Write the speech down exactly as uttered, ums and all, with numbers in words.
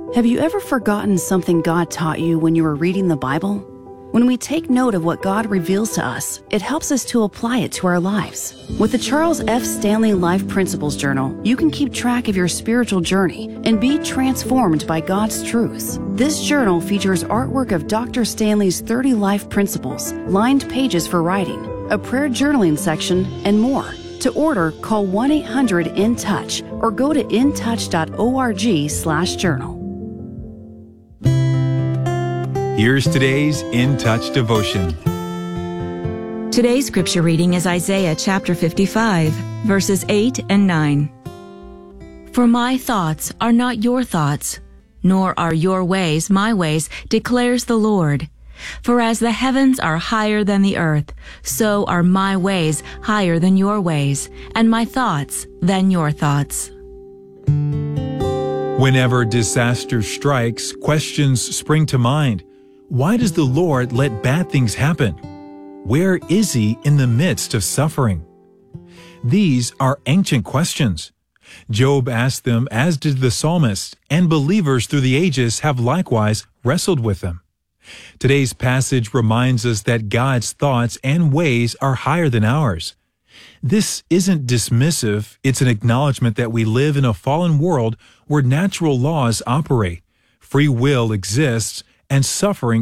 Have you ever forgotten something God taught you when you were reading the Bible? When we take note of what God reveals to us, it helps us to apply it to our lives. With the Charles F. Stanley Life Principles Journal, you can keep track of your spiritual journey and be transformed by God's truths. This journal features artwork of Doctor Stanley's thirty life principles, lined pages for writing, a prayer journaling section, and more. To order, call one eight hundred in touch or go to intouch dot org slash journal. Here's today's In Touch devotion. Today's scripture reading is Isaiah chapter fifty-five, verses eight and nine. For my thoughts are not your thoughts, nor are your ways my ways, declares the Lord. For as the heavens are higher than the earth, so are my ways higher than your ways, and my thoughts than your thoughts. Whenever disaster strikes, questions spring to mind. Why does the Lord let bad things happen? Where is He in the midst of suffering? These are ancient questions. Job asked them, as did the psalmist, and believers through the ages have likewise wrestled with them. Today's passage reminds us that God's thoughts and ways are higher than ours. This isn't dismissive, it's an acknowledgement that we live in a fallen world where natural laws operate, free will exists, and suffering